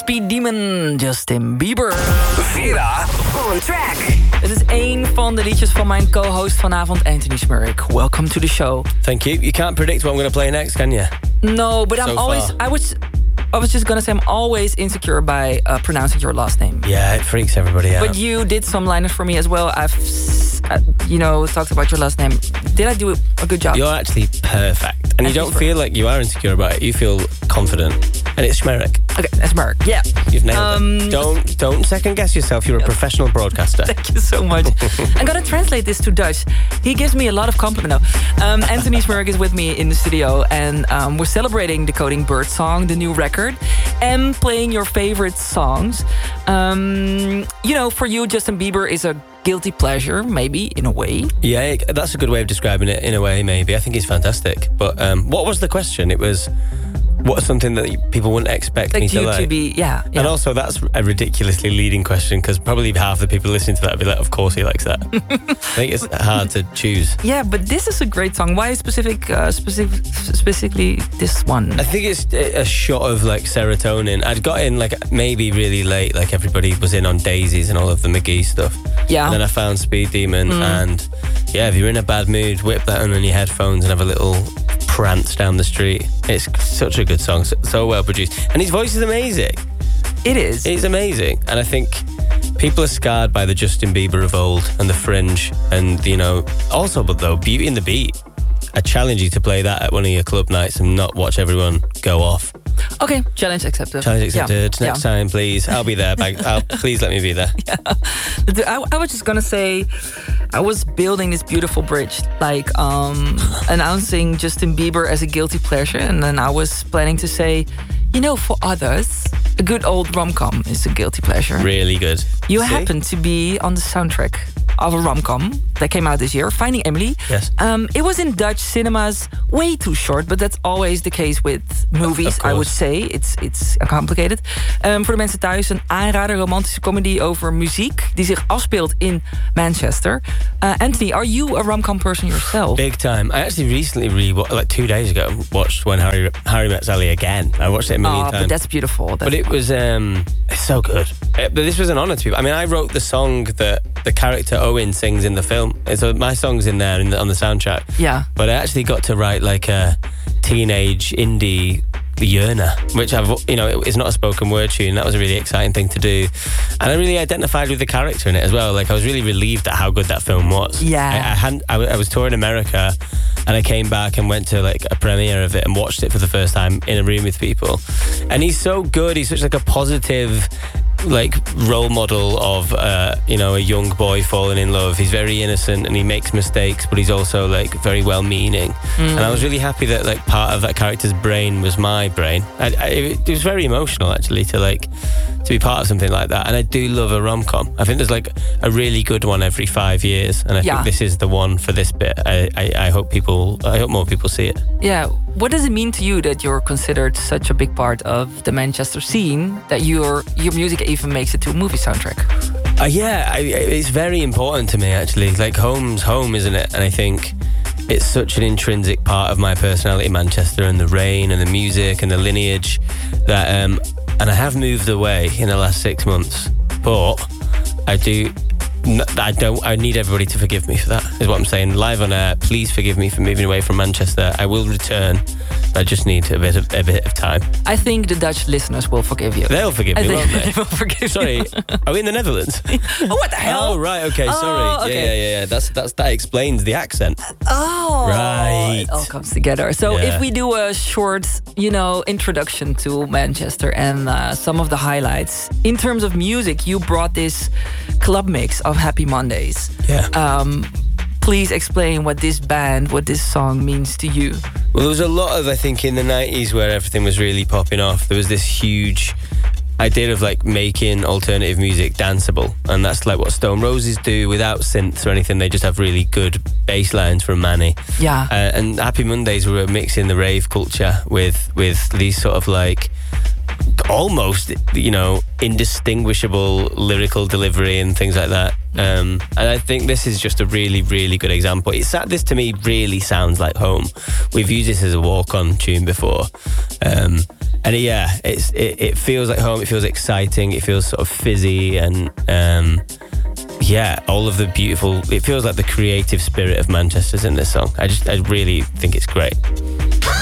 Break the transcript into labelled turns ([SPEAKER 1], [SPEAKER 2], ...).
[SPEAKER 1] Speed Demon, Justin Bieber.
[SPEAKER 2] Vera on track.
[SPEAKER 1] Het is één van de liedjes van mijn co-host vanavond, Anthony Smurrick. Welcome to the show.
[SPEAKER 3] Thank you. You can't predict what I'm going to play next, can you?
[SPEAKER 1] No, but
[SPEAKER 3] So
[SPEAKER 1] I was just gonna say I'm always insecure by pronouncing your last name.
[SPEAKER 3] Yeah, it freaks everybody out.
[SPEAKER 1] But you did some liners for me as well. I've, talked about your last name. Did I do a good job?
[SPEAKER 3] You're actually perfect. And you don't feel like you are insecure about it. You feel confident. And it's Smurrick.
[SPEAKER 1] Okay, that's Smurrick. Yeah.
[SPEAKER 3] You've nailed it. Don't second guess yourself. You're a professional broadcaster.
[SPEAKER 1] Thank you so much. I'm gonna translate this to Dutch. He gives me a lot of compliment now. Anthony Smurrick is with me in the studio, and we're celebrating Decoding Birdsong, the new record, and playing your favorite songs. For you, Justin Bieber is a guilty pleasure, maybe, in a way.
[SPEAKER 3] Yeah, that's a good way of describing it, in a way, maybe. I think he's fantastic. But what was the question? It was, what's something that people wouldn't expect me to like?
[SPEAKER 1] To be, yeah.
[SPEAKER 3] And also, that's a ridiculously leading question, because probably half the people listening to that would be like, of course he likes that. I think it's hard to choose.
[SPEAKER 1] Yeah, but this is a great song. Why specifically this one?
[SPEAKER 3] I think it's a shot of serotonin. I'd got in maybe really late, everybody was in on Daisies and all of the McGee stuff.
[SPEAKER 1] Yeah.
[SPEAKER 3] And then I found Speed Demon, and yeah, if you're in a bad mood, whip that on your headphones and have a little prance down the street. It's such a good song, so well produced, and his voice is amazing.
[SPEAKER 1] It is.
[SPEAKER 3] It's amazing, and I think people are scarred by the Justin Bieber of old and the Fringe, and also, but though, Beauty and the Beat. I challenge you to play that at one of your club nights and not watch everyone go off.
[SPEAKER 1] Okay, challenge accepted.
[SPEAKER 3] Challenge accepted. Yeah. Next time, please. I'll be there. Please let me be there.
[SPEAKER 1] Yeah. I was just gonna say, I was building this beautiful bridge, announcing Justin Bieber as a guilty pleasure, and then I was planning to say, for others, a good old rom-com is a guilty pleasure.
[SPEAKER 3] Really good.
[SPEAKER 1] You happen to be on the soundtrack of a rom-com that came out this year, Finding Emily.
[SPEAKER 3] Yes.
[SPEAKER 1] It was in Dutch cinemas, way too short, but that's always the case with movies, I would say. It's complicated. Voor de mensen thuis, een aanrader, romantische comedy over muziek die zich afspeelt in Manchester. Anthony, are you a rom-com person yourself?
[SPEAKER 3] Big time. I actually recently 2 days ago, watched When Harry Met Sally again. I watched it a million times.
[SPEAKER 1] But that's beautiful.
[SPEAKER 3] But it was, it's so good. But this was an honour to me. I mean, I wrote the song that the character Owen sings in the film. So my song's in there on the soundtrack.
[SPEAKER 1] Yeah.
[SPEAKER 3] But I actually got to write a teenage indie yearner, which it's not a spoken word tune. That was a really exciting thing to do, and I really identified with the character in it as well. I was really relieved at how good that film was.
[SPEAKER 1] Yeah.
[SPEAKER 3] I was touring America, and I came back and went to a premiere of it and watched it for the first time in a room with people. And he's so good. He's such a positive role model of a young boy falling in love. He's very innocent and he makes mistakes, but he's also very well-meaning. And I was really happy that part of that character's brain was my brain. It was very emotional actually to be part of something like that. And I do love a rom-com. I think there's a really good one every 5 years, and I think this is the one for this bit. I hope more people see it.
[SPEAKER 1] Yeah. What does it mean to you that you're considered such a big part of the Manchester scene, that your music even makes it to a movie soundtrack?
[SPEAKER 3] It's very important to me actually. Home's home, isn't it? And I think it's such an intrinsic part of my personality, Manchester, and the rain and the music and the lineage that and I have moved away in the last 6 months, but I need everybody to forgive me for that, is what I'm saying. Live on air, please forgive me for moving away from Manchester. I will return. I just need a bit of time. I
[SPEAKER 1] think the Dutch listeners will forgive you.
[SPEAKER 3] They'll forgive me, won't they?
[SPEAKER 1] They will forgive
[SPEAKER 3] Sorry,
[SPEAKER 1] you.
[SPEAKER 3] are we in the Netherlands?
[SPEAKER 1] Oh, what the hell?
[SPEAKER 3] Oh, right, okay, sorry.
[SPEAKER 1] Okay.
[SPEAKER 3] Yeah. That explains the accent.
[SPEAKER 1] Oh,
[SPEAKER 3] right.
[SPEAKER 1] It all comes together. So if we do a short, introduction to Manchester and some of the highlights. In terms of music, you brought this club mix of Happy Mondays.
[SPEAKER 3] Yeah.
[SPEAKER 1] Please explain what this song means to you.
[SPEAKER 3] Well, there was a lot of, I think, in the 90s where everything was really popping off. There was this huge idea of making alternative music danceable, and that's what Stone Roses do without synths or anything. They just have really good bass lines from Manny.
[SPEAKER 1] Yeah.
[SPEAKER 3] And Happy Mondays were mixing the rave culture with these sort of almost, indistinguishable lyrical delivery and things like that. And I think this is just a really, really good example. This to me really sounds like home. We've used this as a walk-on tune before. And it feels like home. It feels exciting. It feels sort of fizzy, and all of the beautiful. It feels like the creative spirit of Manchester's in this song. I really think it's great.